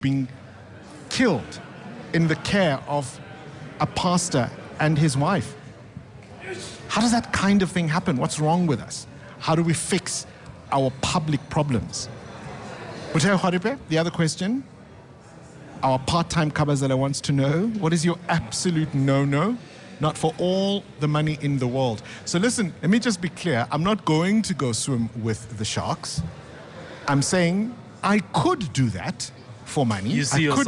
being killed in the care of a pastor and his wife. How does that kind of thing happen? What's wrong with us? How do we fix our public problems? Muteo Haripe, the other question. Our part-time Kabazela wants to know, what is your absolute no-no? Not for all the money in the world. So listen, let me just be clear. I'm not going to go swim with the sharks. I'm saying I could do that for money. You see yourself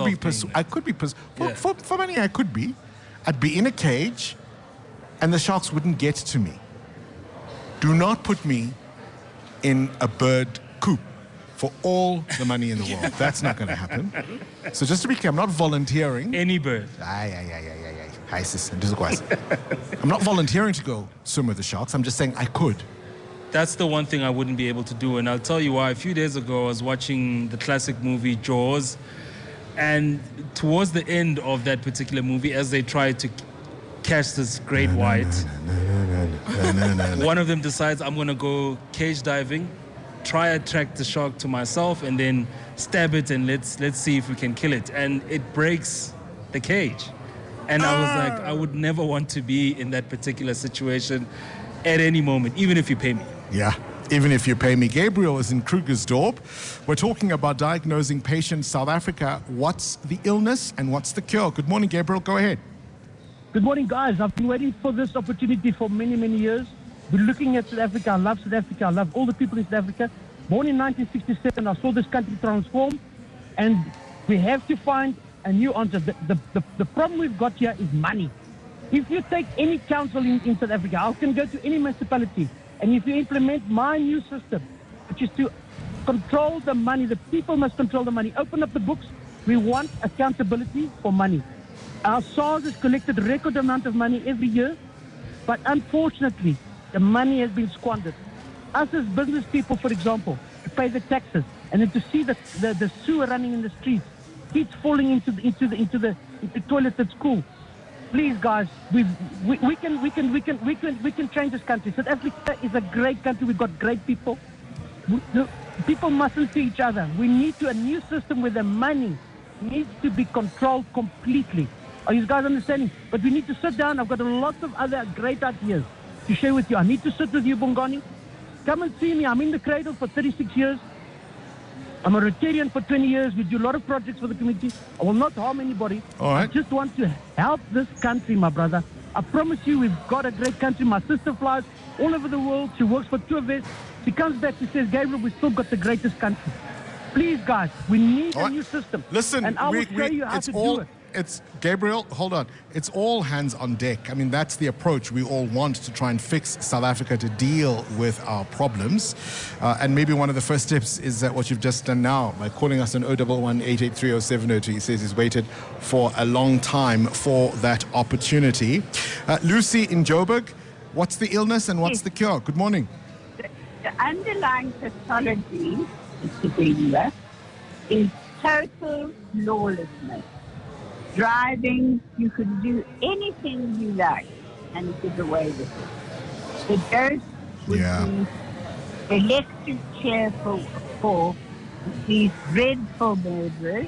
for money, I could be. I'd be in a cage and the sharks wouldn't get to me. Do not put me in a bird coop for all the money in the world. That's not going to happen. So just to be clear, I'm not volunteering. Any bird. I'm not volunteering to go swim with the sharks. I'm just saying I could. That's the one thing I wouldn't be able to do. And I'll tell you why. A few days ago, I was watching the classic movie Jaws. And towards the end of that particular movie, as they try to catch this great white, one of them decides, I'm going to go cage diving, try attract the shark to myself, and then stab it, and let's see if we can kill it. And it breaks the cage. And I was like, I would never want to be in that particular situation at any moment, even if you pay me. Yeah, even if you pay me. Gabriel is in Krugersdorp. We're talking about diagnosing patients. South Africa, what's the illness and what's the cure? Good morning, Gabriel. Go ahead. Good morning, guys. I've been waiting for this opportunity for many, many years. We're looking at South Africa. I love South Africa. I love all the people in South Africa. Born in 1967, I saw this country transform, and we have to find a new answer. The problem we've got here is money. If you take any council in South Africa, I can go to any municipality, and if you implement my new system, which is to control the money, the people must control the money. Open up the books. We want accountability for money. Our SARS has collected a record amount of money every year, but unfortunately, the money has been squandered. Us as business people, for example, to pay the taxes, and then to see the sewer running in the streets, kids falling into the toilets at school. Please, guys, we can change this country. South Africa is a great country. We've got great people. People mustn't see each other. We need a new system where the money needs to be controlled completely. Are you guys understanding? But we need to sit down. I've got a lot of other great ideas to share with you. I need to sit with you, Bongani. Come and see me. I'm in the cradle for 36 years. I'm a Rotarian for 20 years. We do a lot of projects for the community. I will not harm anybody. All right. I just want to help this country, my brother. I promise you, we've got a great country. My sister flies all over the world. She works for Tourvest. She comes back, she says, Gabriel, we've still got the greatest country. Please, guys, we need a new system. Listen, and I will show you how to do it. It's Gabriel, hold on. It's all hands on deck. I mean, that's the approach we all want to try and fix South Africa to deal with our problems. And maybe one of the first steps is what you've just done now by calling us on 011-883-0702. He says he's waited for a long time for that opportunity. Lucy in Joburg, what's the illness and what's the cure? Good morning. The underlying pathology is total lawlessness. Driving, you can do anything you like and get away with it. The dose would be electric chair for these dreadful murderers.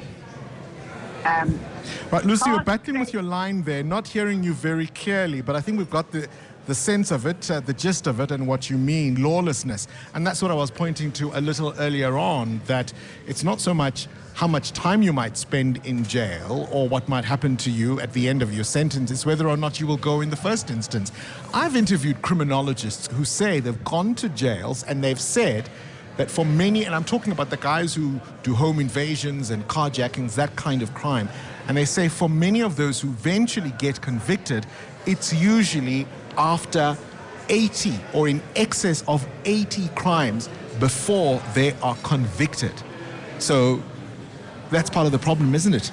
Right, Lucy, you're battling with your line there, not hearing you very clearly, but I think we've got the sense of it, the gist of it, and what you mean, lawlessness. And that's what I was pointing to a little earlier on, that it's not so much how much time you might spend in jail or what might happen to you at the end of your sentence. It's whether or not you will go in the first instance. I've interviewed criminologists who say they've gone to jails and they've said that for many, and I'm talking about the guys who do home invasions and carjackings, that kind of crime, and they say for many of those who eventually get convicted, it's usually after 80 or in excess of 80 crimes before they are convicted. So that's part of the problem, isn't it?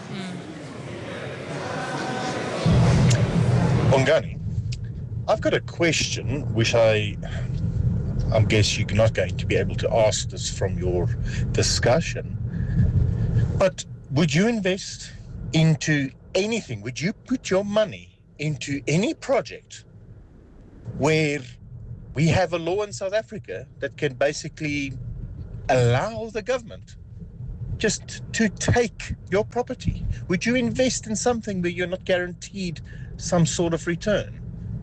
Bongani, I've got a question which I guess you're not going to be able to ask this from your discussion, but would you invest into anything? Would you put your money into any project where we have a law in South Africa that can basically allow the government just to take your property? Would you invest in something where you're not guaranteed some sort of return?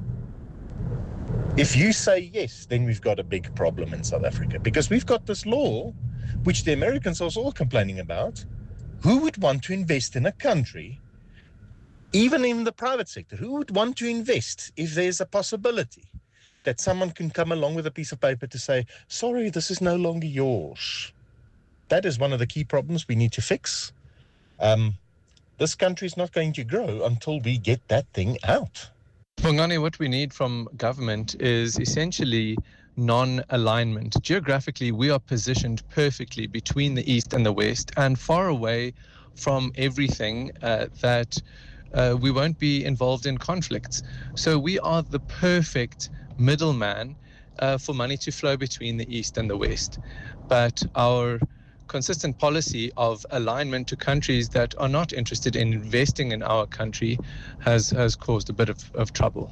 If you say yes, then we've got a big problem in South Africa, because we've got this law, which the Americans are also complaining about. Who would want to invest in a country, even in the private sector, who would want to invest if there's a possibility that someone can come along with a piece of paper to say, sorry, this is no longer yours? That is one of the key problems we need to fix. This country is not going to grow until we get that thing out. Bongani, what we need from government is essentially non-alignment. Geographically, we are positioned perfectly between the East and the West and far away from everything that we won't be involved in conflicts. So we are the perfect middleman for money to flow between the East and the West. But our consistent policy of alignment to countries that are not interested in investing in our country has caused a bit of trouble.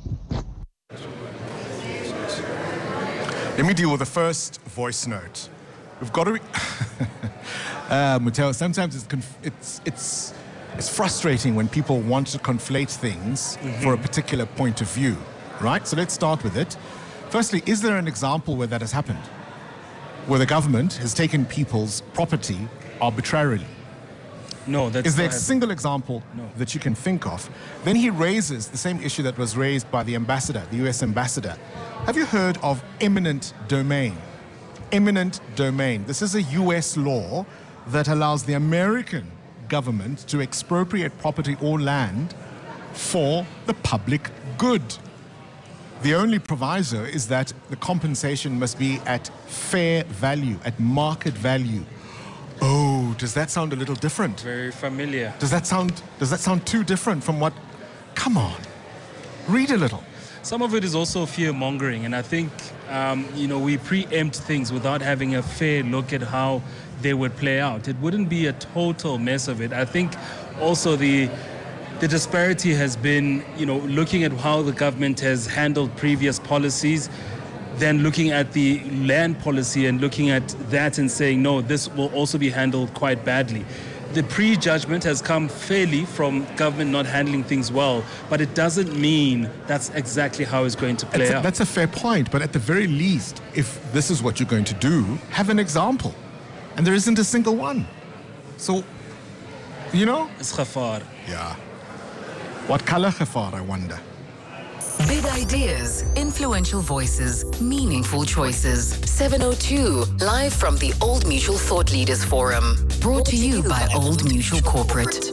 Let me deal with the first voice note. We've got to... Matteo, sometimes it's frustrating when people want to conflate things for a particular point of view, right? So let's start with it. Firstly, is there an example where that has happened? Where the government has taken people's property arbitrarily? No, that's Is there a not single example that you can think of? Then he raises the same issue that was raised by the ambassador, the US ambassador. Have you heard of eminent domain? Eminent domain. This is a US law that allows the American government to expropriate property or land for the public good. The only proviso is that the compensation must be at fair value, at market value. Oh, does that sound a little different? very familiar. Does that sound too different from what? Come on, read a little. Some of it is also fear-mongering, and I think, we preempt things without having a fair look at how they would play out. It wouldn't be a total mess of it. I think also the disparity has been, looking at how the government has handled previous policies, then looking at the land policy and looking at that and saying, no, this will also be handled quite badly. The prejudgment has come fairly from government not handling things well, but it doesn't mean that's exactly how it's going to play out. That's a fair point, but at the very least, if this is what you're going to do, have an example. And there isn't a single one. So, It's gevaar. Yeah. What color gevaar, I wonder? Big ideas, influential voices, meaningful choices. 702, live from the Old Mutual Thought Leaders Forum. Brought to you by Old Mutual Corporate.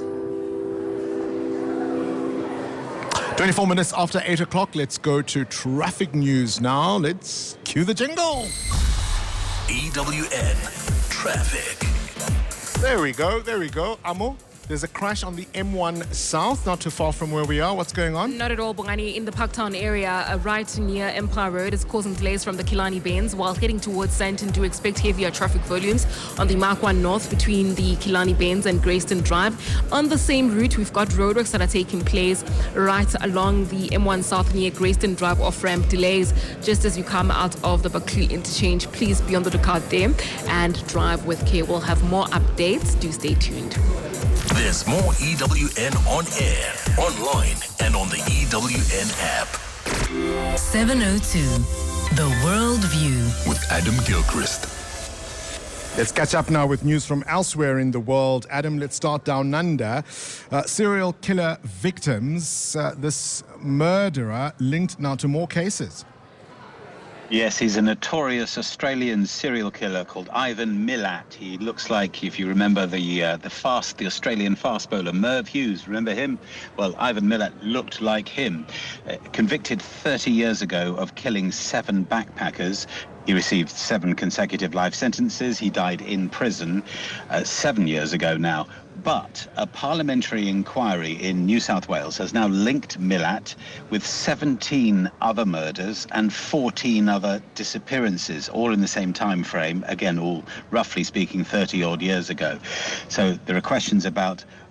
24 minutes after 8 o'clock, let's go to traffic news now. Let's cue the jingle. EWN Traffic. There we go. Amo, there's a crash on the M1 South, not too far from where we are. What's going on? Not at all, Bongani. In the Parktown area, right near Empire Road is causing delays from the Killarney Bends. While heading towards Sandton, do expect heavier traffic volumes on the Mark 1 North between the Killarney Bends and Grayston Drive. On the same route, we've got roadworks that are taking place right along the M1 South near Grayston Drive off-ramp. Delays just as you come out of the Buckley interchange. Please be on the lookout there and drive with care. We'll have more updates. Do stay tuned. There's more EWN on air, online, and on the EWN app. 702, The World View. With Adam Gilchrist. Let's catch up now with news from elsewhere in the world. Adam, let's start down under. Serial killer victims. This murderer linked now to more cases. Yes, he's a notorious Australian serial killer called Ivan Milat. He looks like, if you remember the Australian fast bowler Merv Hughes, remember him? Well, Ivan Milat looked like him. Convicted 30 years ago of killing 7 backpackers. He received 7 consecutive life sentences. He died in prison 7 years ago now. But a parliamentary inquiry in New South Wales has now linked Milat with 17 other murders and 14 other disappearances, all in the same time frame, again, all roughly speaking 30-odd years ago. So there are questions about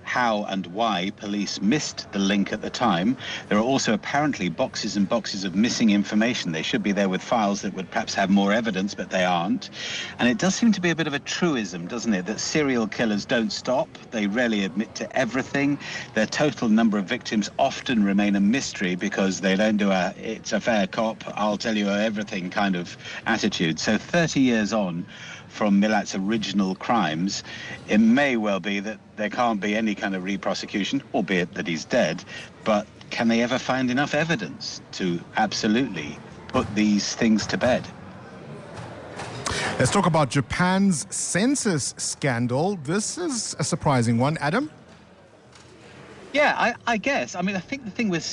how and why police missed the link at the time. There are also apparently boxes and boxes of missing information. They should be there with files that would perhaps have more evidence, but they aren't. And it does seem to be a bit of a truism, doesn't it, that serial killers don't stop. They rarely admit to everything. Their total number of victims often remain a mystery because they don't do a "it's a fair cop, I'll tell you everything" kind of attitude. So 30 years on from Milat's original crimes, it may well be that there can't be any kind of re-prosecution, albeit that he's dead, but can they ever find enough evidence to absolutely put these things to bed? Let's talk about Japan's census scandal. This is a surprising one. Adam? Yeah, I guess. I mean, I think the thing with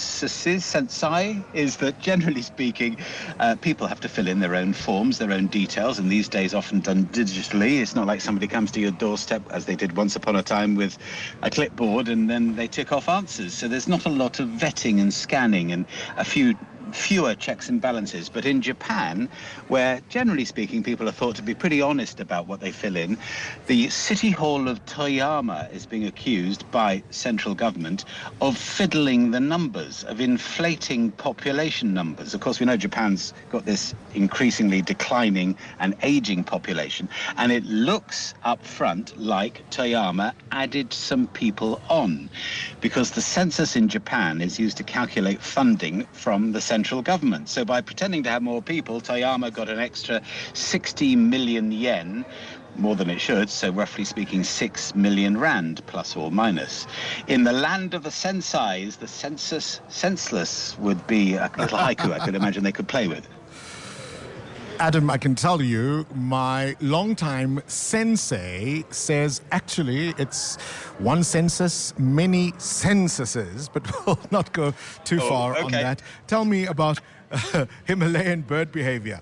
censai, is that generally speaking, people have to fill in their own forms, their own details, and these days often done digitally. It's not like somebody comes to your doorstep, as they did once upon a time, with a clipboard and then they tick off answers. So there's not a lot of vetting and scanning and fewer checks and balances. But in Japan, where generally speaking people are thought to be pretty honest about what they fill in, the city hall of Toyama is being accused by central government of fiddling the numbers, of inflating population numbers. Of course, we know Japan's got this increasingly declining and aging population, and it looks up front like Toyama added some people on, because the census in Japan is used to calculate funding from the central government. So by pretending to have more people, Toyama got an extra 60 million yen, more than it should, so roughly speaking 6 million rand, plus or minus. In the land of the sensais, the census senseless would be a little haiku I could imagine they could play with. Adam, I can tell you, my longtime sensei says actually it's one census, many censuses, but we'll not go too far on that. Tell me about Himalayan bird behavior.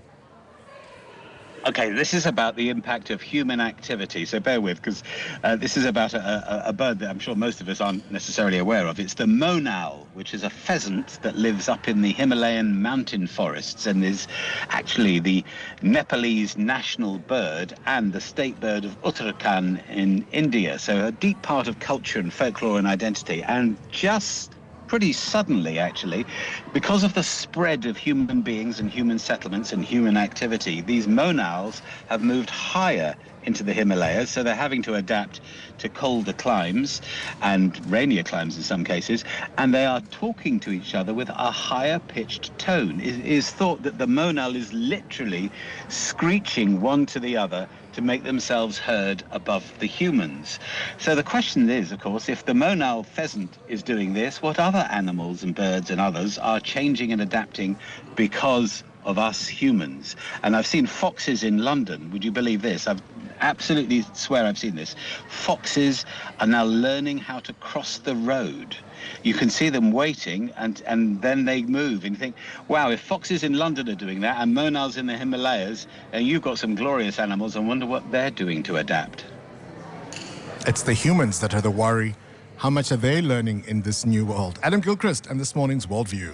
Okay, this is about the impact of human activity, so bear with, because this is about a bird that I'm sure most of us aren't necessarily aware of. It's the monal, which is a pheasant that lives up in the Himalayan mountain forests and is actually the Nepalese national bird and the state bird of Uttarakhand in India. So a deep part of culture and folklore and identity. And just pretty suddenly, actually, because of the spread of human beings and human settlements and human activity, these monals have moved higher into the Himalayas, so they're having to adapt to colder climes and rainier climes in some cases, and they are talking to each other with a higher pitched tone. It is thought that the monal is literally screeching one to the other to make themselves heard above the humans. So the question is, of course, if the monal pheasant is doing this, what other animals and birds and others are changing and adapting because of us humans? And I've seen foxes in London. Would you believe this? I absolutely swear I've seen this. Foxes are now learning how to cross the road. You can see them waiting and then they move, and you think, wow, if foxes in London are doing that and monals in the Himalayas, and you've got some glorious animals, I wonder what they're doing to adapt. It's the humans that are the worry. How much are they learning in this new world? Adam Gilchrist and this morning's Worldview.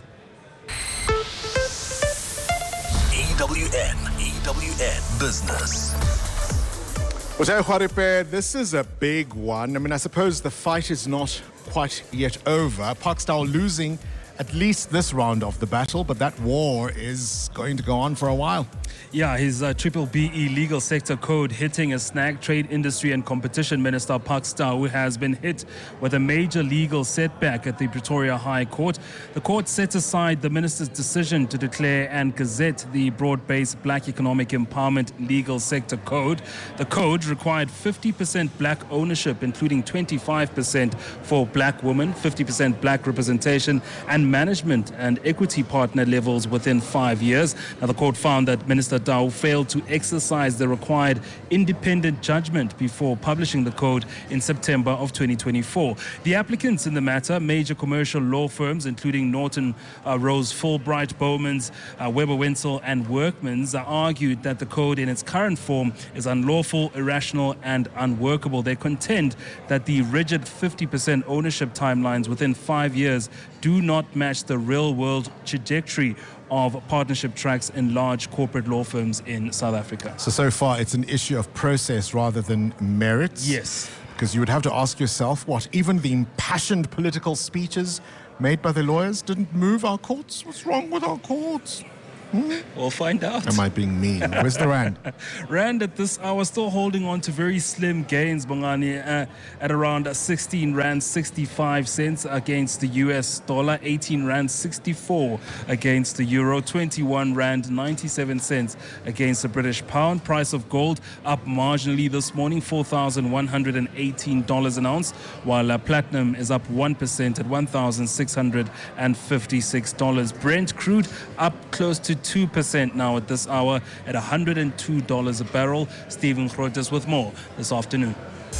EWN Business. Well, this is a big one. I mean, I suppose the fight is not quite yet over. Parkstyle losing at least this round of the battle, but that war is going to go on for a while. Yeah, his BBBE legal sector code hitting a snag. Trade, Industry and Competition Minister Parkstyle, who has been hit with a major legal setback at the Pretoria High Court. The court set aside the minister's decision to declare and gazette the broad-based Black Economic Empowerment Legal Sector Code. The code required 50% Black ownership, including 25% for Black women, 50% Black representation and management and equity partner levels within 5 years. Now, the court found that Minister Dau failed to exercise the required independent judgment before publishing the code in September of 2024. The applicants in the matter, major commercial law firms, including Norton, Rose Fulbright, Bowmans, Weber Wenzel and Workmans, argued that the code in its current form is unlawful, irrational and unworkable. They contend that the rigid 50% ownership timelines within 5 years do not match the real-world trajectory of partnership tracks in large corporate law firms in South Africa. So far it's an issue of process rather than merits? Yes. because you would have to ask yourself, what, even the impassioned political speeches made by the lawyers didn't move our courts? What's wrong with our courts? We'll find out. Am I being mean? Where's the rand? Rand at this hour still holding on to very slim gains, Bongani, at around 16 rand 65 cents against the US dollar, 18 rand 64 against the euro, 21 rand 97 cents against the British pound. Price of gold up marginally this morning, $4,118 an ounce, while platinum is up 1% at $1,656. Brent crude up close to 2% now at this hour at $102 a barrel. Stephen Grotes with more this afternoon.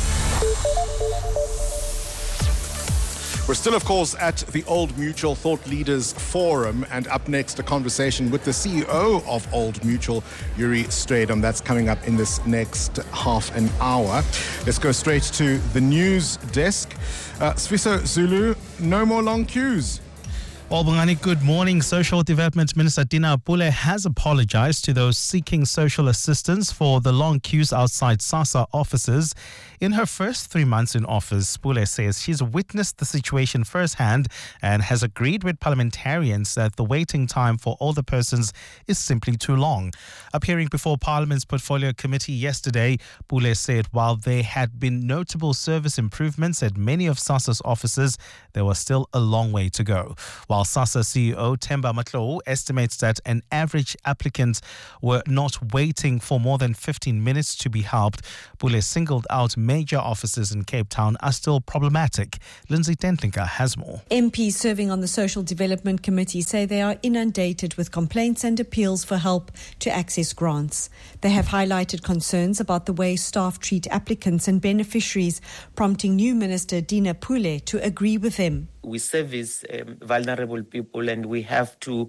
We're still, of course, at the Old Mutual Thought Leaders Forum, and up next, a conversation with the CEO of Old Mutual, Yuri Strydom. That's coming up in this next half an hour. Let's go straight to the news desk. Sfiso Zulu, no more long queues. Well, Bongani, good morning. Social Development Minister Dina Pule has apologized to those seeking social assistance for the long queues outside SASSA offices. In her first 3 months in office, Pule says she's witnessed the situation firsthand and has agreed with parliamentarians that the waiting time for older persons is simply too long. Appearing before Parliament's Portfolio Committee yesterday, Pule said while there had been notable service improvements at many of SASSA's offices, there was still a long way to go. While SASSA CEO Themba Matlou estimates that an average applicant were not waiting for more than 15 minutes to be helped, Pule singled out major offices in Cape Town are still problematic. Lindsay Dentlinger has more. MPs serving on the Social Development Committee say they are inundated with complaints and appeals for help to access grants. They have highlighted concerns about the way staff treat applicants and beneficiaries, prompting new Minister Dina Pule to agree with them. We service vulnerable people, and we have to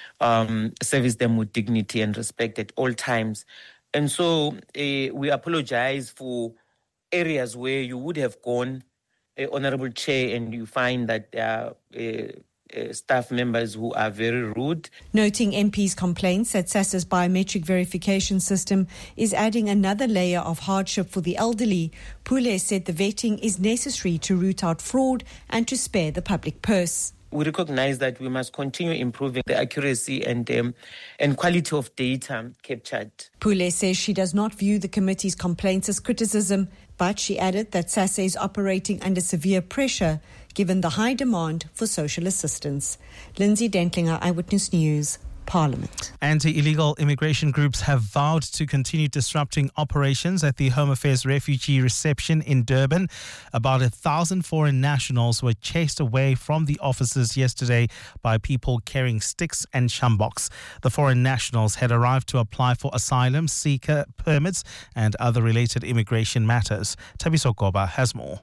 service them with dignity and respect at all times. And so we apologize for areas where you would have gone, Honorable Chair, and you find that there are staff members who are very rude. Noting MP's complaints that SASSA's biometric verification system is adding another layer of hardship for the elderly, Pule said the vetting is necessary to root out fraud and to spare the public purse. We recognize that we must continue improving the accuracy and quality of data captured. Pule says she does not view the committee's complaints as criticism, but she added that SASSA is operating under severe pressure given the high demand for social assistance. Lindsay Dentlinger, Eyewitness News, Parliament. Anti-illegal immigration groups have vowed to continue disrupting operations at the Home Affairs refugee reception in Durban. About 1,000 foreign nationals were chased away from the offices yesterday by people carrying sticks and sjamboks. The foreign nationals had arrived to apply for asylum seeker permits and other related immigration matters. Tabiso Goba has more.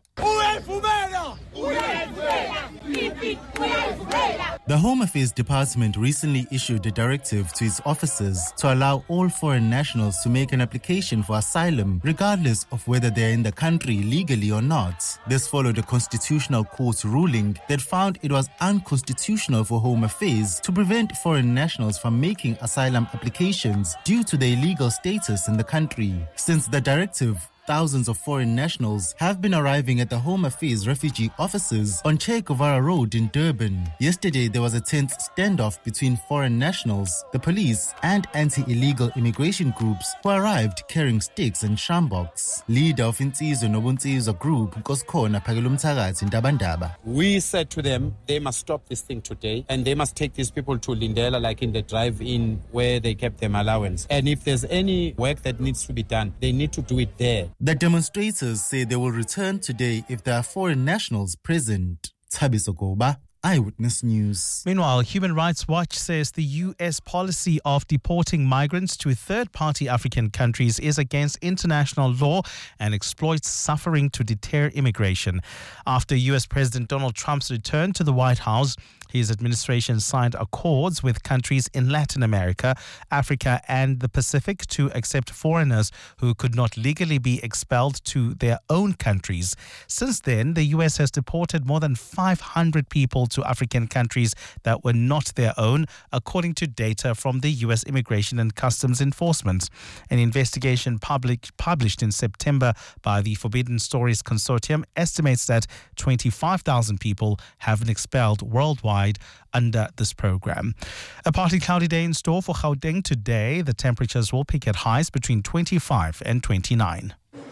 The Home Affairs Department recently issued a directive to its officers to allow all foreign nationals to make an application for asylum, regardless of whether they are in the country legally or not. This followed a constitutional court ruling that found it was unconstitutional for Home Affairs to prevent foreign nationals from making asylum applications due to their illegal status in the country. Since the directive, thousands of foreign nationals have been arriving at the Home Affairs refugee offices on Che Guevara Road in Durban. Yesterday, there was a tense standoff between foreign nationals, the police, and anti-illegal immigration groups who arrived carrying sticks and sjamboks. Leader of Insizwa Nobuntsizwa Group, Nkosikhona Phakelomthakathi in Ndabandaba. We said to them, they must stop this thing today, and they must take these people to Lindela, like in the drive-in where they kept them allowance. And if there's any work that needs to be done, they need to do it there. The demonstrators say they will return today if there are foreign nationals present. Thabiso Goba, Eyewitness News. Meanwhile, Human Rights Watch says the U.S. policy of deporting migrants to third-party African countries is against international law and exploits suffering to deter immigration. After U.S. President Donald Trump's return to the White House, his administration signed accords with countries in Latin America, Africa, and the Pacific to accept foreigners who could not legally be expelled to their own countries. Since then, the U.S. has deported more than 500 people to African countries that were not their own, according to data from the U.S. Immigration and Customs Enforcement. An investigation published in September by the Forbidden Stories Consortium estimates that 25,000 people have been expelled worldwide under this program. A partly cloudy day in store for Gauteng today. The temperatures will peak at highs between 25 and 29.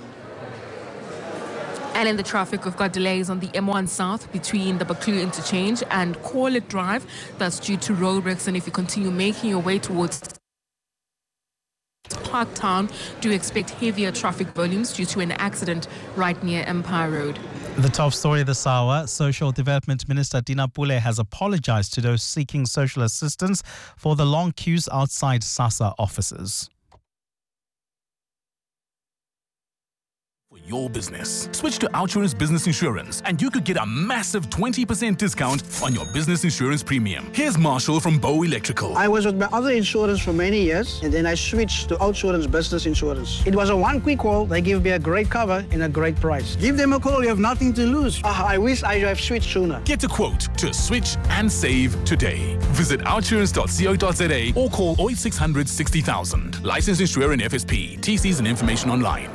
And in the traffic, we've got delays on the M1 South between the Baklu Interchange and Corlett Drive. That's due to roadworks. And if you continue making your way towards Parktown, do expect heavier traffic volumes due to an accident right near Empire Road. The top story this hour, Social Development Minister Dina Pule has apologized to those seeking social assistance for the long queues outside SASSA offices. Your business. Switch to Outsurance Business Insurance and you could get a massive 20% discount on your business insurance premium. Here's Marshall from Bow Electrical. I was with my other insurance for many years and then I switched to Outsurance Business Insurance. It was a one quick call. They give me a great cover and a great price. Give them a call. You have nothing to lose. I wish I have switched sooner. Get a quote to switch and save today. Visit outsurance.co.za or call 0800 60,000. Licensed insurer in FSP. TCs and information online.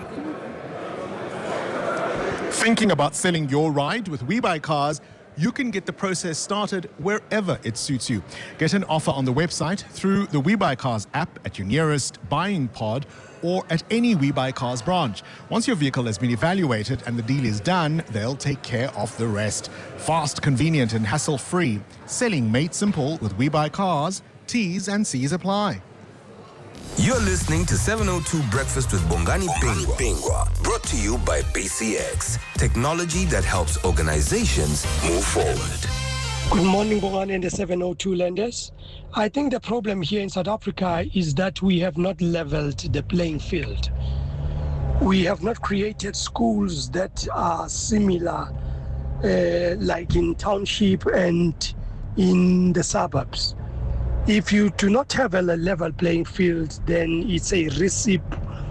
Thinking about selling your ride with WeBuyCars, you can get the process started wherever it suits you. Get an offer on the website, through the WeBuyCars app, at your nearest buying pod, or at any WeBuyCars branch. Once your vehicle has been evaluated and the deal is done, they'll take care of the rest. Fast, convenient and hassle-free. Selling made simple with WeBuyCars. T's and C's apply. You're listening to 702 Breakfast with Bongani Pingwa, brought to you by BCX, technology that helps organizations move forward. Good morning, Bongani and the 702 lenders. I think the problem here in South Africa is that we have not leveled the playing field. We have not created schools that are similar, like in township and in the suburbs. If you do not have a level playing field, then it's a recipe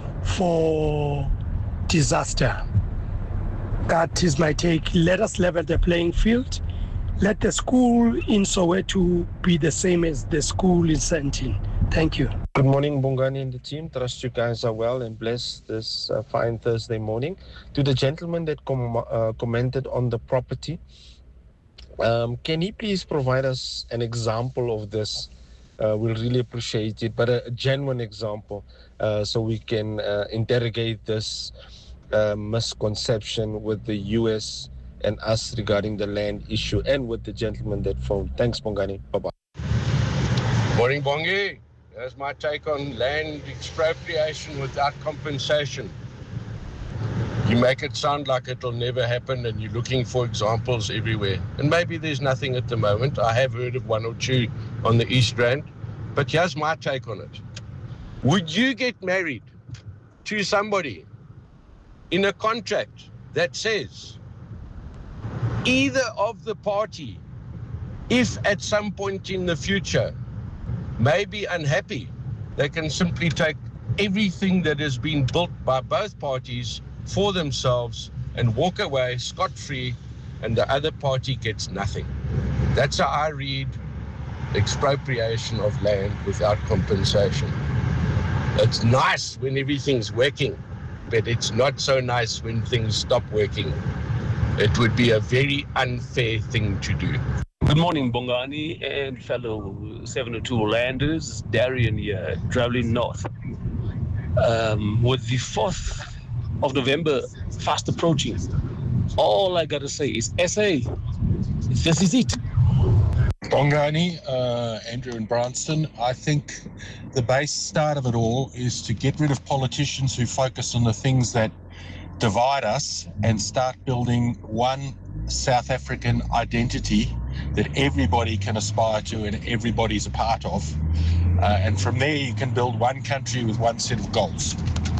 for disaster. That is my take. Let us level the playing field. Let the school in Soweto be the same as the school in Sentin. Thank you. Good morning, Bongani and the team. Trust you guys are well and blessed this fine Thursday morning. To the gentleman that commented on the property, can he please provide us an example of this? We'll really appreciate it, but a genuine example so we can interrogate this misconception with the US and us regarding the land issue and with the gentleman that phoned. Thanks, Bongani. Bye-bye. Morning, Bongi. That's my take on land expropriation without compensation. You make it sound like it'll never happen and you're looking for examples everywhere. And maybe there's nothing at the moment. I have heard of one or two on the East Rand. But here's my take on it. Would you get married to somebody in a contract that says either of the party, if at some point in the future may be unhappy, they can simply take everything that has been built by both parties for themselves and walk away scot-free, and the other party gets nothing? That's how I read expropriation of land without compensation. It's nice when everything's working, but it's not so nice when things stop working. It would be a very unfair thing to do. Good morning, Bongani and fellow 702 landers. Darian here, traveling north. With the 4th of November fast approaching, all I gotta say is SA, this is it. Bongani, Andrew and Branston, I think the base start of it all is to get rid of politicians who focus on the things that divide us and start building one South African identity that everybody can aspire to and everybody's a part of. And from there you can build one country with one set of goals.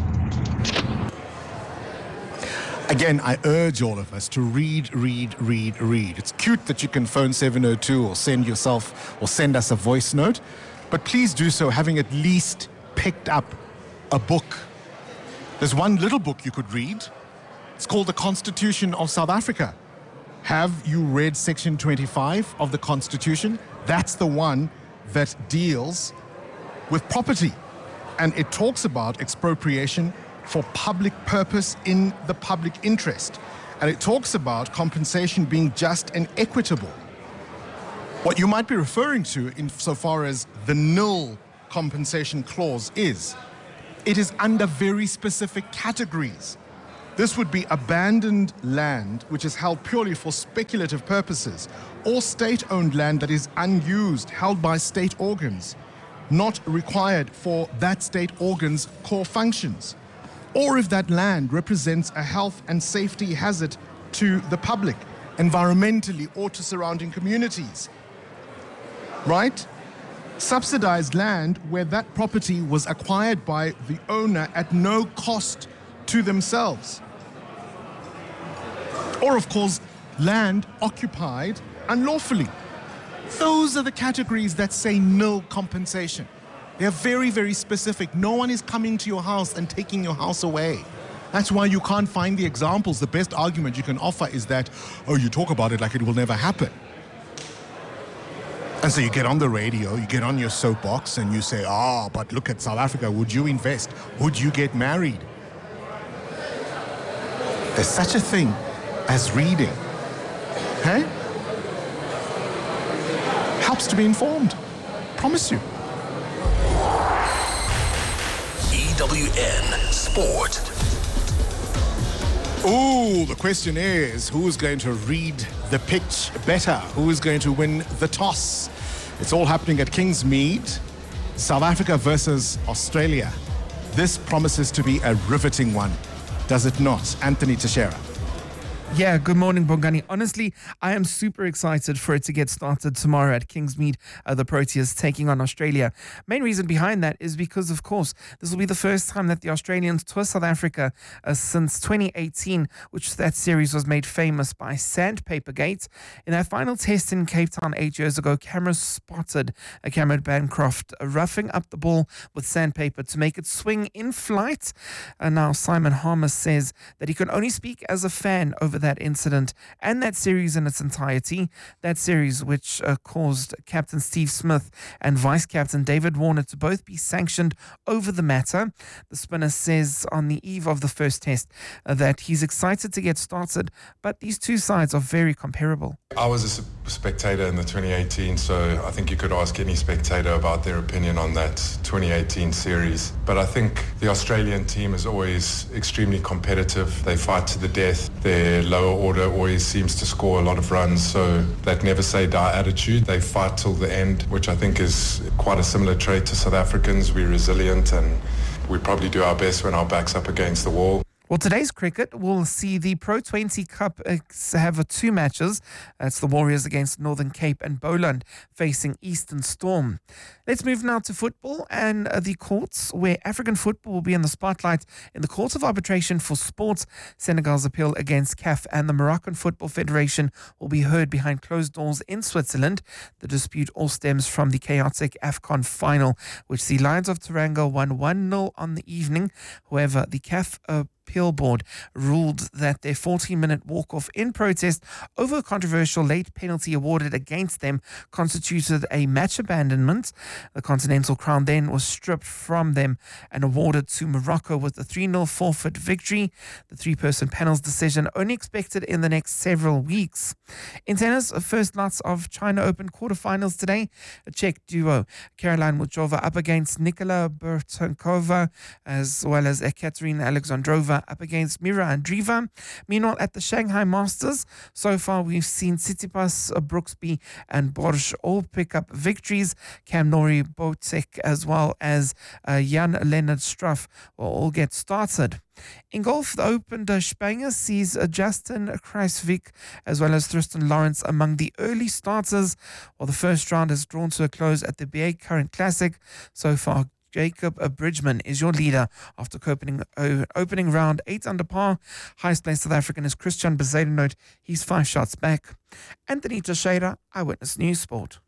Again, I urge all of us to read. It's cute that you can phone 702 or send us a voice note, but please do so having at least picked up a book. There's one little book you could read. It's called The Constitution of South Africa. Have you read Section 25 of the Constitution? That's the one that deals with property. And it talks about expropriation for public purpose in the public interest. And it talks about compensation being just and equitable. What you might be referring to insofar as the nil compensation clause is, it is under very specific categories. This would be abandoned land which is held purely for speculative purposes, or state-owned land that is unused, held by state organs, not required for that state organ's core functions, or if that land represents a health and safety hazard to the public, environmentally or to surrounding communities. Right? Subsidized land where that property was acquired by the owner at no cost to themselves. Or, of course, land occupied unlawfully. Those are the categories that say nil compensation. They're very, very specific. No one is coming to your house and taking your house away. That's why you can't find the examples. The best argument you can offer is that, oh, you talk about it like it will never happen. And so you get on the radio, you get on your soapbox, and you say, but look at South Africa. Would you invest? Would you get married? There's such a thing as reading. Hey? Helps to be informed. Promise you. EWN Sport. Ooh, the question is, who's going to read the pitch better? Who is going to win the toss? It's all happening at Kingsmead. South Africa versus Australia. This promises to be a riveting one, does it not? Anthony Teixeira. Yeah, good morning, Bongani. Honestly, I am super excited for it to get started tomorrow at Kingsmead, the Proteas taking on Australia. Main reason behind that is because, of course, this will be the first time that the Australians tour South Africa since 2018, which that series was made famous by Sandpaper Gate. In that final test in Cape Town 8 years ago, cameras spotted Cameron Bancroft roughing up the ball with sandpaper to make it swing in flight. Now, Simon Harmer says that he can only speak as a fan over that incident and that series in its entirety. That series which caused Captain Steve Smith and Vice Captain David Warner to both be sanctioned over the matter. The spinner says on the eve of the first test that he's excited to get started, but these two sides are very comparable. I was a spectator in the 2018, so I think you could ask any spectator about their opinion on that 2018 series. But I think the Australian team is always extremely competitive. They fight to the death. Their lower order always seems to score a lot of runs, so that never say die attitude. They fight till the end, which I think is quite a similar trait to South Africans. We're resilient and we probably do our best when our back's up against the wall. Well, today's cricket will see the Pro 20 Cup have two matches. It's the Warriors against Northern Cape and Boland facing Eastern Storm. Let's move now to football and the courts, where African football will be in the spotlight in the Court of Arbitration for Sports. Senegal's appeal against CAF and the Moroccan Football Federation will be heard behind closed doors in Switzerland. The dispute all stems from the chaotic AFCON final, which the Lions of Teranga won 1-0 on the evening. However, the CAF Appeal Board ruled that their 14-minute walk-off in protest over a controversial late penalty awarded against them constituted a match abandonment. The Continental Crown then was stripped from them and awarded to Morocco with a 3-0 forfeit victory. The three-person panel's decision only expected in the next several weeks. In tennis, first lots of China Open quarterfinals today. A Czech duo, Caroline Muchova up against Nikola Bertankova, as well as Ekaterina Alexandrova up against Mira Andreeva. Meanwhile, at the Shanghai Masters, so far we've seen Tsitsipas, Brooksby and Borsch all pick up victories. Cam Norrie, Botek, as well as Jan-Lennard Struff will all get started. In golf, the Open de Spain sees Justin Kruijswijk as well as Tristan Lawrence among the early starters, while the first round has drawn to a close at the BA Current Classic. So far, Jacob Bridgman is your leader after opening round 8 under par. Highest placed South African is Christian Bezuidenhout. He's 5 shots back. Anthony Teixeira, Eyewitness News Sport.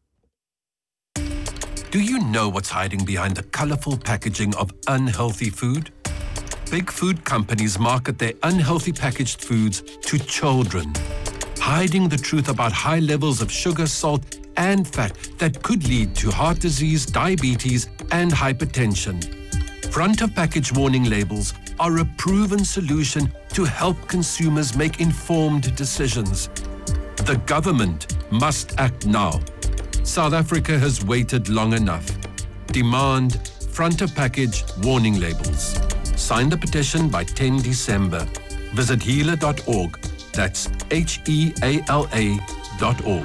Do you know what's hiding behind the colorful packaging of unhealthy food? Big food companies market their unhealthy packaged foods to children. hiding the truth about high levels of sugar, salt, and fat that could lead to heart disease, diabetes, and hypertension. Front of package warning labels are a proven solution to help consumers make informed decisions. The government must act now. South Africa has waited long enough. Demand front of package warning labels. Sign the petition by 10 December. Visit healer.org. That's HEALA.org.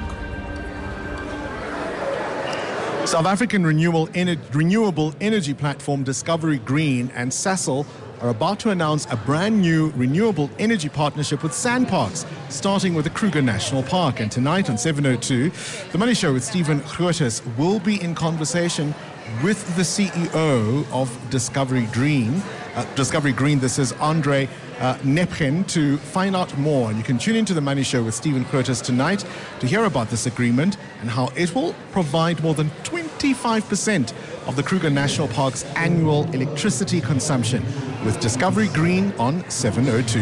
South African renewable energy platform Discovery Green and Sasol are about to announce a brand new renewable energy partnership with SANParks, starting with the Kruger National Park. And tonight on 702, The Money Show with Stephen Grootes will be in conversation with the CEO of Discovery Green. This is Andre Nepgen, to find out more. And you can tune into The Money Show with Stephen Grootes tonight to hear about this agreement and how it will provide more than 25% of the Kruger National Park's annual electricity consumption, with Discovery Green on 702.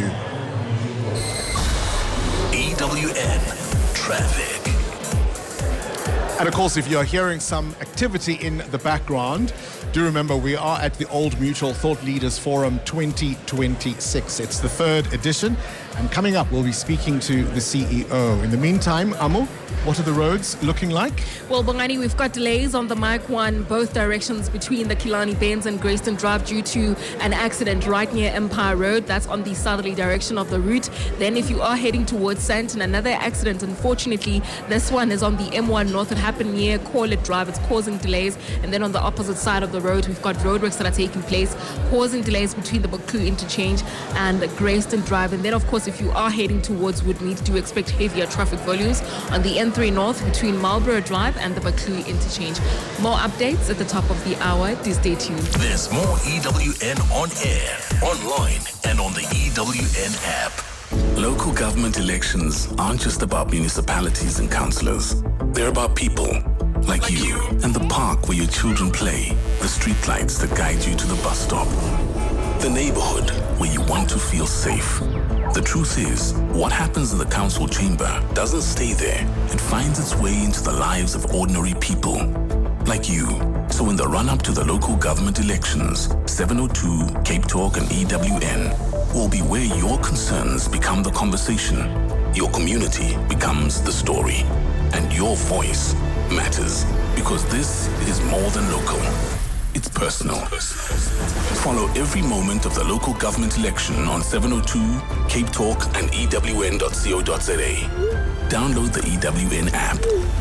EWN Traffic. And of course, if you're hearing some activity in the background, do remember we are at the Old Mutual Thought Leaders Forum 2026. It's the third edition, and coming up we'll be speaking to the CEO. In the meantime, Amu, what are the roads looking like? Well, Bongani, we've got delays on the Mike 1 both directions between the Killarney Bends and Grayston Drive due to an accident right near Empire Road. That's on the southerly direction of the route. Then if you are heading towards Sandton, another accident, unfortunately, this one is on the M1 North. It happened near Corlett Drive. It's causing delays. And then on the opposite side of the road, we've got roadworks that are taking place, causing delays between the Buccleuch interchange and Grayston Drive. And then, of course, if you are heading towards Woodmead, do expect heavier traffic volumes on the N3 North between Marlborough Drive and the Buccleuch interchange. More updates at the top of the hour. Do stay tuned. There's more EWN on air, online, and on the EWN app. Local government elections aren't just about municipalities and councillors. They're about people like you and the park where your children play, the street lights that guide you to the bus stop, the neighborhood where you want to feel safe. The truth is, what happens in the council chamber doesn't stay there. It finds its way into the lives of ordinary people like you. So in the run-up to the local government elections, 702, Cape Talk and EWN will be where your concerns become the conversation, your community becomes the story, and your voice matters, because this is more than local. It's personal. Follow every moment of the local government election on 702, Cape Talk and EWN.co.za. Download the EWN app.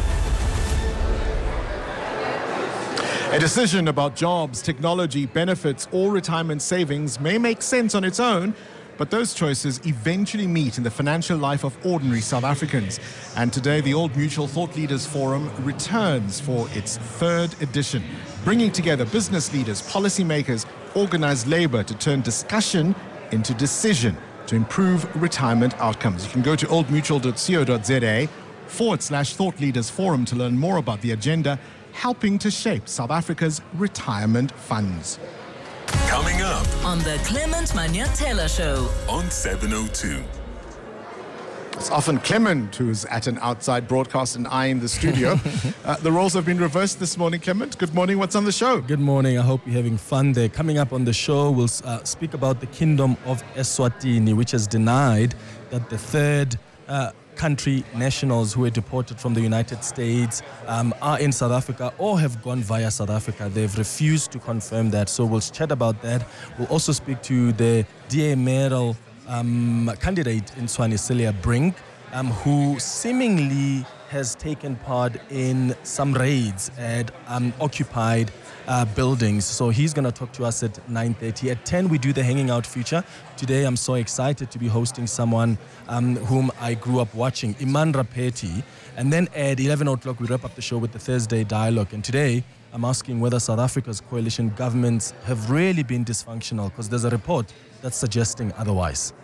A decision about jobs, technology, benefits, or retirement savings may make sense on its own, but those choices eventually meet in the financial life of ordinary South Africans. And today, the Old Mutual Thought Leaders Forum returns for its third edition, bringing together business leaders, policymakers, organized labor to turn discussion into decision to improve retirement outcomes. You can go to oldmutual.co.za/Thought Leaders Forum to learn more about the agenda helping to shape South Africa's retirement funds. Coming up on the Clement Manyatela Show on 702. It's often Clement who's at an outside broadcast and I in the studio. The roles have been reversed this morning. Clement, good morning. What's on the show? Good morning. I hope you're having fun there. Coming up on the show, we'll speak about the Kingdom of Eswatini, which has denied that the third country nationals who were deported from the United States are in South Africa or have gone via South Africa. They've refused to confirm that. So we'll chat about that. We'll also speak to the DA mayoral candidate in Tshwane, Celia Brink, who seemingly has taken part in some raids at occupied buildings. So he's going to talk to us at 9:30. At 10, we do the Hanging Out feature. Today, I'm so excited to be hosting someone whom I grew up watching, Iman Rapeti. And then at 11 o'clock, we wrap up the show with the Thursday Dialogue. And today, I'm asking whether South Africa's coalition governments have really been dysfunctional, because there's a report that's suggesting otherwise.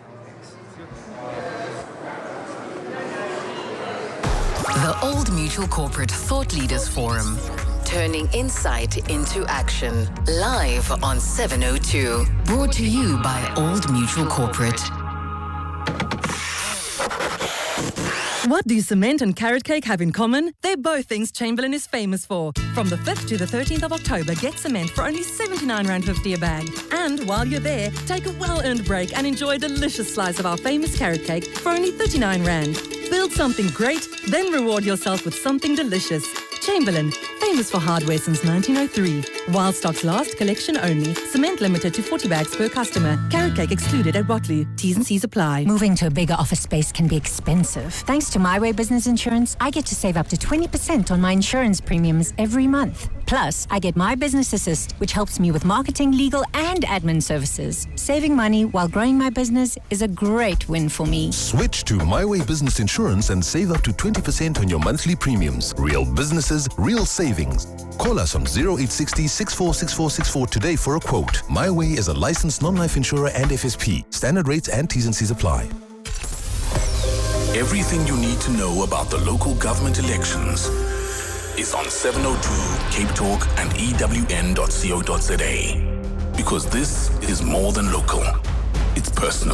The Old Mutual Corporate Thought Leaders Forum, turning insight into action. Live on 702. Brought to you by Old Mutual Corporate. What do cement and carrot cake have in common? They're both things Chamberlain is famous for. From the 5th to the 13th of October, get cement for only R79.50 a bag. And while you're there, take a well-earned break and enjoy a delicious slice of our famous carrot cake for only R39. Build something great, then reward yourself with something delicious. Chamberlain, famous for hardware since 1903. While stocks last, collection only. Cement limited to 40 bags per customer. Carrot cake excluded at Watloo. T's and C's apply. Moving to a bigger office space can be expensive. Thanks to My Way Business Insurance, I get to save up to 20% on my insurance premiums every month. Plus, I get My Business Assist, which helps me with marketing, legal, and admin services. Saving money while growing my business is a great win for me. Switch to My Way Business Insurance and save up to 20% on your monthly premiums. Real businesses, real savings. Call us on 0860 646464 today for a quote. My Way is a licensed non-life insurer and FSP. Standard rates and T's and C's apply. Everything you need to know about the local government elections is on 702 Cape Talk and EWN.co.za. Because this is more than local. It's personal.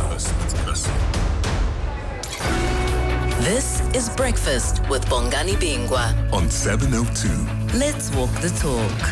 This is Breakfast with Bongani Bingwa on 702. Let's walk the talk.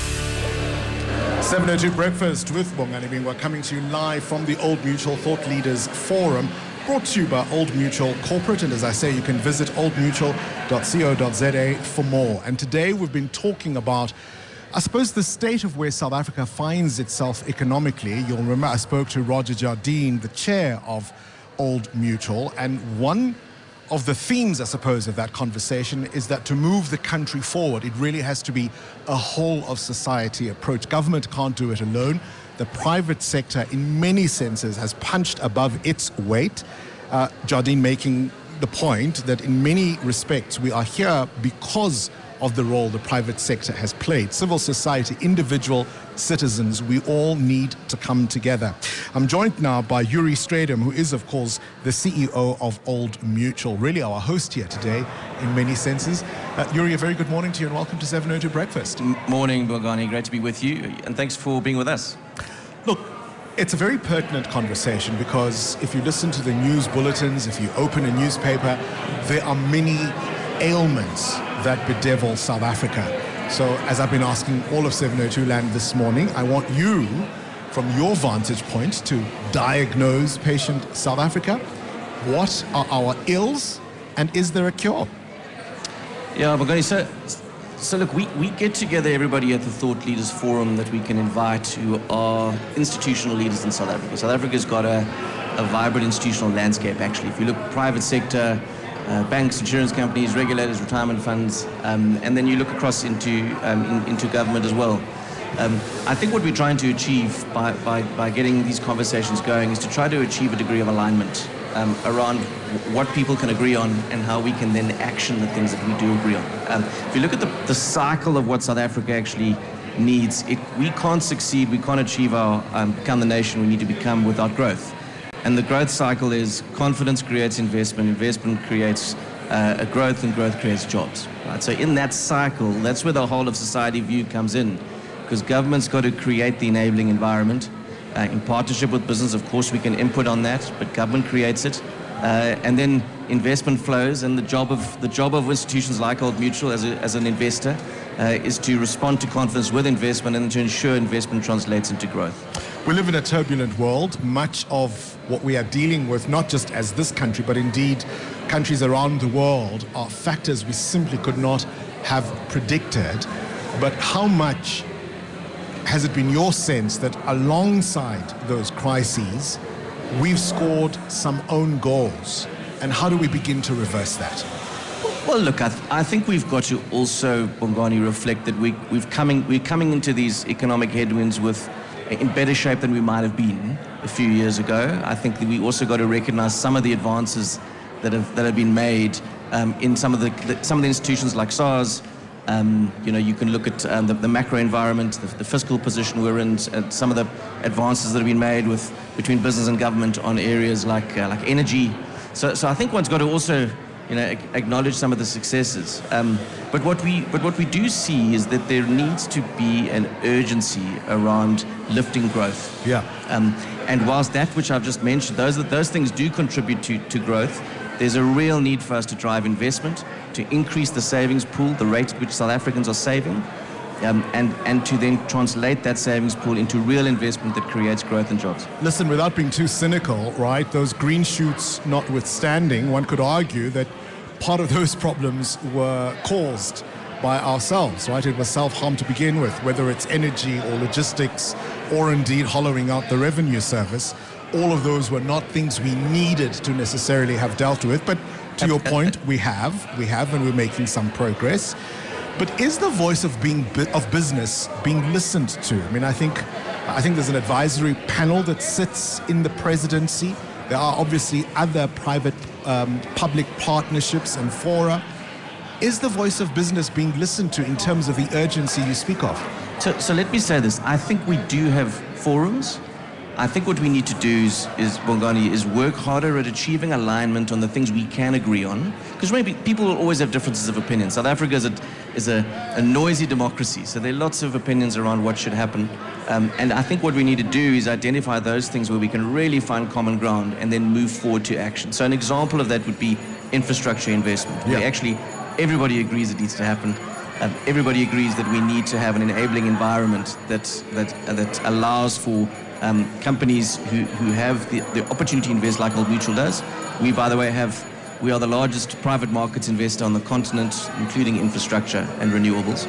702 Breakfast with Bongani Bingwa coming to you live from the Old Mutual Thought Leaders Forum, brought to you by Old Mutual Corporate. And as I say, you can visit oldmutual.co.za for more. And today we've been talking about, I suppose, the state of where South Africa finds itself economically. You'll remember I spoke to Roger Jardine, the chair of Old Mutual, and one of the themes, I suppose, of that conversation is that to move the country forward, it really has to be a whole of society approach. Government can't do it alone. The private sector, in many senses, has punched above its weight. Jardine making the point that in many respects, we are here because of the role the private sector has played. Civil society, individual citizens, we all need to come together. I'm joined now by Yuri Stradom, who is, of course, the CEO of Old Mutual, really our host here today in many senses. Yuri, a very good morning to you and welcome to 702 Breakfast. Morning, Bongani. Great to be with you and thanks for being with us. Look, it's a very pertinent conversation because if you listen to the news bulletins, if you open a newspaper, there are many ailments that bedevil South Africa. So as I've been asking all of 702 Land this morning, I want you, from your vantage point, to diagnose patient South Africa. What are our ills and is there a cure? Yeah, Bongani, so look, we get together everybody at the Thought Leaders Forum that we can invite who are institutional leaders in South Africa. South Africa's got a vibrant institutional landscape, actually. If you look private sector, banks, insurance companies, regulators, retirement funds, and then you look across into government as well. I think what we're trying to achieve by getting these conversations going is to try to achieve a degree of alignment around what people can agree on and how we can then action the things that we do agree on. If you look at the cycle of what South Africa actually needs, we can't succeed, we can't achieve our become the nation we need to become without growth. And the growth cycle is confidence creates investment, investment creates growth, and growth creates jobs. Right? So in that cycle, that's where the whole of society view comes in, because government's got to create the enabling environment. In partnership with business, of course, we can input on that, but government creates it. And then investment flows, and the job of institutions like Old Mutual as an investor is to respond to confidence with investment and to ensure investment translates into growth. We live in a turbulent world. Much of what we are dealing with, not just as this country, but indeed countries around the world, are factors we simply could not have predicted. But how much has it been your sense that alongside those crises, we've scored some own goals? And how do we begin to reverse that? Well, look, I think we've got to also, Bongani, reflect that we're coming into these economic headwinds in better shape than we might have been a few years ago. I think that we also got to recognize some of the advances that have been made in some of the institutions like SARS. You can look at the macro environment, the fiscal position we're in, and some of the advances that have been made between business and government on areas like energy. So I think one's got to also acknowledge some of the successes. But what we do see is that there needs to be an urgency around lifting growth. Yeah. And whilst that which I've just mentioned, those things do contribute to growth, There's a real need for us to drive investment, to increase the savings pool, the rate at which South Africans are saving, and to then translate that savings pool into real investment that creates growth and jobs. Listen, without being too cynical, right, those green shoots notwithstanding, one could argue that part of those problems were caused by ourselves, right? It was self-harm to begin with, whether it's energy or logistics or indeed hollowing out the revenue service. All of those were not things we needed to necessarily have dealt with. But to your point, we have, and we're making some progress. But is the voice of business being listened to? I mean, I think there's an advisory panel that sits in the presidency. There are obviously other private public partnerships and fora. Is the voice of business being listened to in terms of the urgency you speak of? So let me say this. I think we do have forums. I think what we need to do is Bongani, is work harder at achieving alignment on the things we can agree on. Because maybe people will always have differences of opinion. South Africa is a noisy democracy, so there are lots of opinions around what should happen. And I think what we need to do is identify those things where we can really find common ground and then move forward to action. So an example of that would be infrastructure investment. Yeah. Where actually everybody agrees it needs to happen. Everybody agrees that we need to have an enabling environment that allows for companies who have the opportunity to invest like Old Mutual does. We, by the way, we are the largest private markets investor on the continent, including infrastructure and renewables.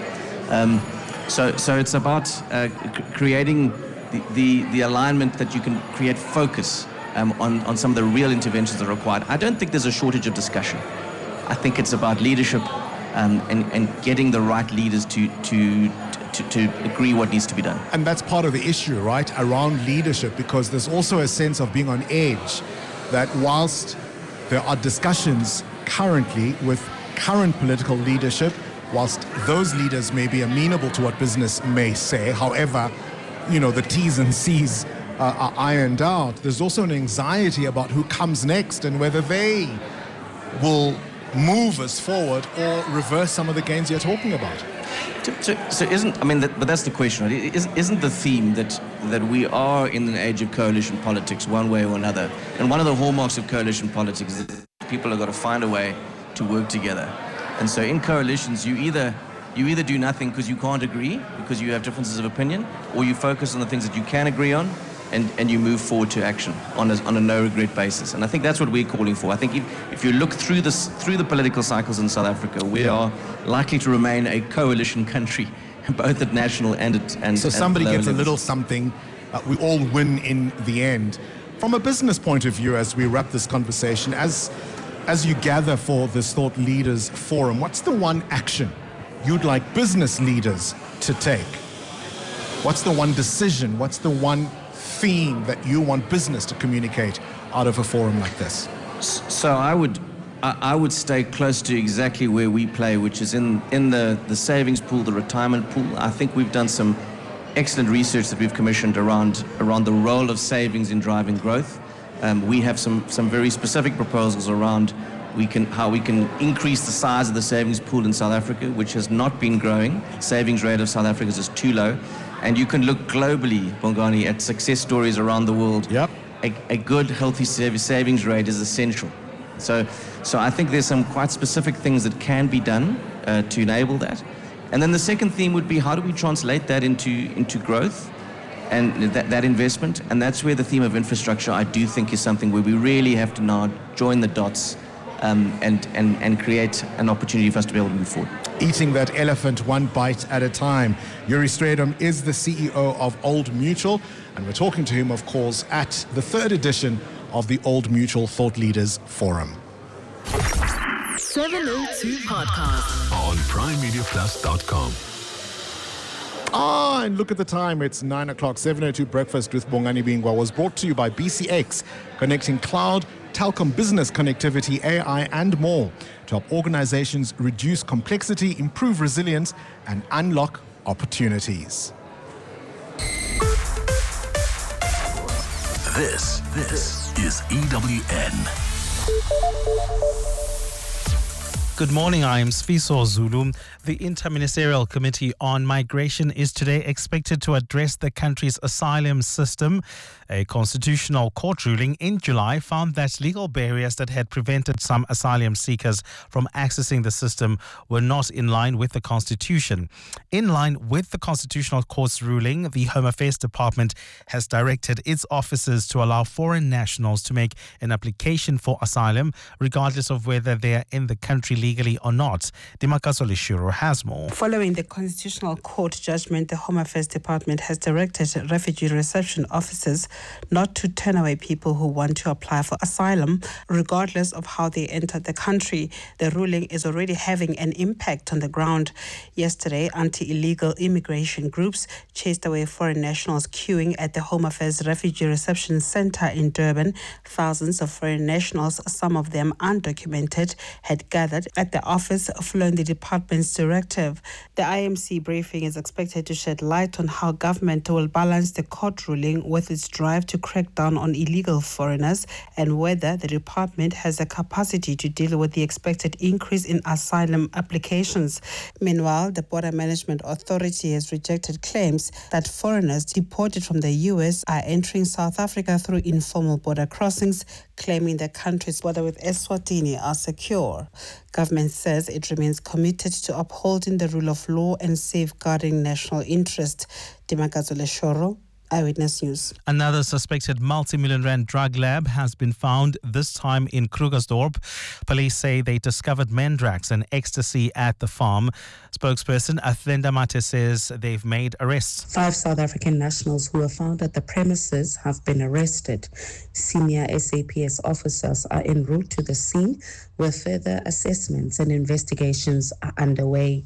So it's about creating the alignment that you can create focus on some of the real interventions that are required. I don't think there's a shortage of discussion. I think it's about leadership and getting the right leaders to agree what needs to be done. And that's part of the issue, right, around leadership, because there's also a sense of being on edge, that whilst there are discussions currently with current political leadership, whilst those leaders may be amenable to what business may say, however, the T's and C's are ironed out, there's also an anxiety about who comes next and whether they will move us forward or reverse some of the gains you're talking about. So but that's the question, right? Isn't the theme that we are in an age of coalition politics one way or another? And one of the hallmarks of coalition politics is that people have got to find a way to work together. And so in coalitions, you either do nothing because you can't agree, because you have differences of opinion, or you focus on the things that you can agree on, and you move forward to action on a no-regret basis. And I think that's what we're calling for. I think if you look through the political cycles in South Africa, we are likely to remain a coalition country, both at national and so somebody gets a little something, we all win in the end. From a business point of view, as we wrap this conversation, as you gather for this Thought Leaders Forum, what's the one action you'd like business leaders to take? What's the one decision? What's the one theme that you want business to communicate out of a forum like this? So I would stay close to exactly where we play, which is in the savings pool, the retirement pool. I think we've done some excellent research that we've commissioned around the role of savings in driving growth. We have some very specific proposals around how we can increase the size of the savings pool in South Africa, which has not been growing. Savings rate of South Africa is just too low. And you can look globally, Bongani, at success stories around the world. Yep. A good, healthy savings rate is essential. So I think there's some quite specific things that can be done to enable that. And then the second theme would be, how do we translate that into growth and that investment? And that's where the theme of infrastructure, I do think, is something where we really have to now join the dots and create an opportunity for us to be able to move forward. Eating that elephant one bite at a time. Yuri Strydom is the CEO of Old Mutual, and we're talking to him, of course, at the third edition of the Old Mutual Thought Leaders Forum. 702 Podcast on PrimeMediaPlus.com. And look at the time. It's 9 o'clock. 702 Breakfast with Bongani Bingwa was brought to you by BCX, connecting cloud, telecom business connectivity, AI, and more to help organizations reduce complexity, improve resilience, and unlock opportunities. This is EWN. Good morning, I am Sfiso Zulu. The Interministerial Committee on Migration is today expected to address the country's asylum system. A constitutional court ruling in July found that legal barriers that had prevented some asylum seekers from accessing the system were not in line with the Constitution. In line with the Constitutional Court's ruling, the Home Affairs Department has directed its officers to allow foreign nationals to make an application for asylum, regardless of whether they are in the country legally or not. Dimakaso Lishuro has more. Following the Constitutional Court judgment, the Home Affairs Department has directed refugee reception officers not to turn away people who want to apply for asylum, regardless of how they entered the country. The ruling is already having an impact on the ground. Yesterday, anti-illegal immigration groups chased away foreign nationals queuing at the Home Affairs Refugee Reception Center in Durban. Thousands of foreign nationals, some of them undocumented, had gathered at the office following the department's directive. The IMC briefing is expected to shed light on how government will balance the court ruling with its drive to crack down on illegal foreigners and whether the department has the capacity to deal with the expected increase in asylum applications. Meanwhile, the Border Management Authority has rejected claims that foreigners deported from the US are entering South Africa through informal border crossings, claiming the country's border with Eswatini are secure. Government says it remains committed to upholding the rule of law and safeguarding national interest. Dimakazo Leshoro, Eyewitness News. Another suspected multi-million rand drug lab has been found, this time in Krugersdorp. Police say they discovered Mendrax and ecstasy at the farm. Spokesperson Athlenda Mate says they've made arrests. 5 South African nationals who were found at the premises have been arrested. Senior SAPS officers are en route to the scene where further assessments and investigations are underway.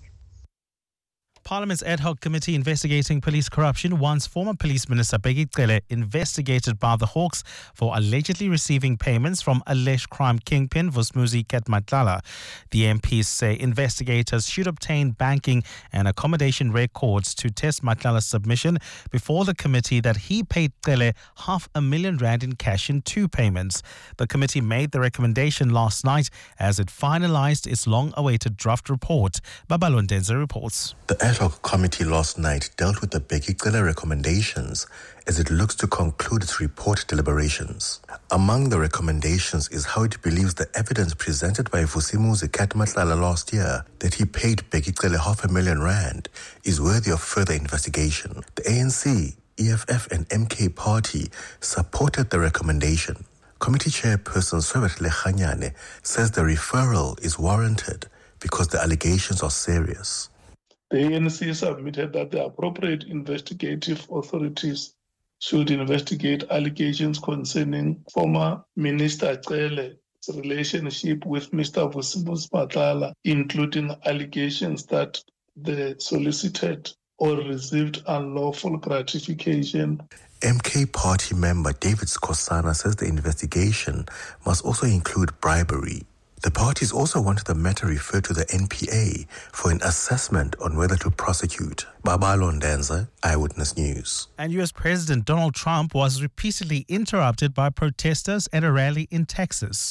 Parliament's ad hoc committee investigating police corruption wants former Police Minister Bheki Cele investigated by the Hawks for allegedly receiving payments from alleged crime kingpin Vusmuzi Ketmatlala. The MPs say investigators should obtain banking and accommodation records to test Matlala's submission before the committee that he paid Cele R500,000 in cash in 2 payments. The committee made the recommendation last night as it finalized its long-awaited draft report. Babalo Ndenze reports. The ad hoc committee last night dealt with the Bheki Cele recommendations as it looks to conclude its report deliberations. Among the recommendations is how it believes the evidence presented by Vusmuzi Ketmatlala last year that he paid Bheki Cele R500,000 is worthy of further investigation. The ANC, EFF and MK Party supported the recommendation. Committee Chairperson Swebet Lechanyane says the referral is warranted because the allegations are serious. The ANC submitted that the appropriate investigative authorities should investigate allegations concerning former Minister Cele's relationship with Mr. Vusmuzi Ketmatlala, including allegations that they solicited or received unlawful gratification. MK Party member David Skosana says the investigation must also include bribery. The parties also wanted the matter referred to the NPA for an assessment on whether to prosecute. Babalo Ndenze, Eyewitness News. And US President Donald Trump was repeatedly interrupted by protesters at a rally in Texas.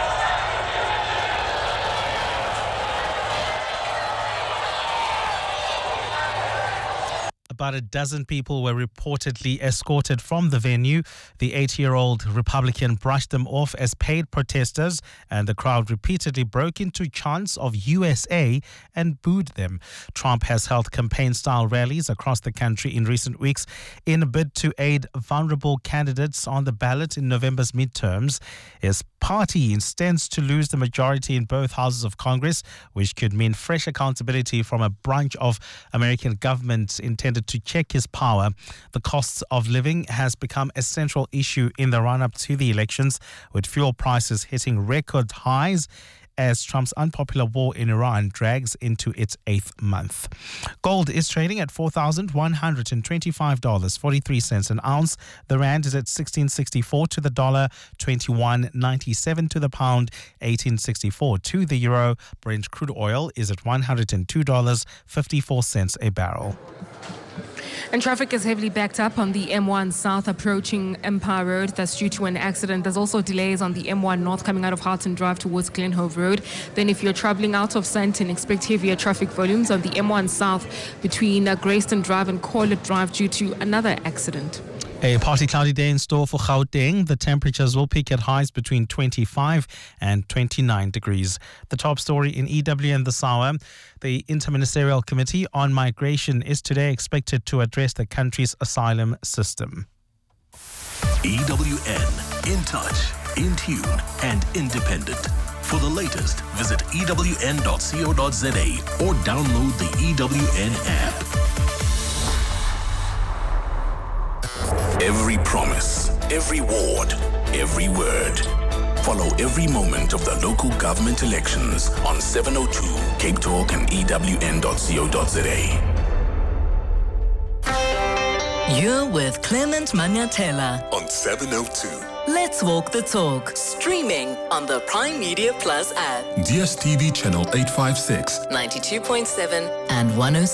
About a dozen people were reportedly escorted from the venue. The 8-year-old Republican brushed them off as paid protesters, and the crowd repeatedly broke into chants of USA and booed them. Trump has held campaign-style rallies across the country in recent weeks in a bid to aid vulnerable candidates on the ballot in November's midterms. His party stands to lose the majority in both houses of Congress, which could mean fresh accountability from a branch of American government intended to check his power. The cost of living has become a central issue in the run-up to the elections, with fuel prices hitting record highs as Trump's unpopular war in Iran drags into its 8th month. Gold is trading at $4,125.43 an ounce. The rand is at 16.64 to the dollar, 21.97 to the pound, 18.64 to the euro. Brent crude oil is at $102.54 a barrel. And traffic is heavily backed up on the M1 South approaching Empire Road. That's due to an accident. There's also delays on the M1 North coming out of Harton Drive towards Glenhove Road. Then if you're traveling out of Sandton, expect heavier traffic volumes on the M1 South between Grayston Drive and Corlett Drive due to another accident. A partly cloudy day in store for Gauteng. The temperatures will peak at highs between 25 and 29 degrees. The top story in EWN this hour. The Interministerial Committee on Migration is today expected to address the country's asylum system. EWN, in touch, in tune and independent. For the latest, visit ewn.co.za or download the EWN app. Every promise, every ward, every word. Follow every moment of the local government elections on 702 Cape Talk and ewn.co.za. You're with Clement Manyatela on 702. Let's walk the talk. Streaming on the Prime Media Plus app. DSTV channel 856. 92.7 and 106.